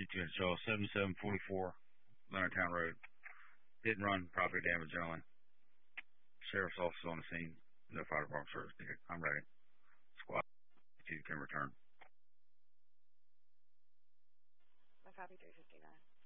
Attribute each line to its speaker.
Speaker 1: C2 show 7744 Leonardtown Road. Hit and run, property damage only. Sheriff's office on the scene. No fire department service needed. I'm ready. Squad 2 can return.
Speaker 2: I copy 359.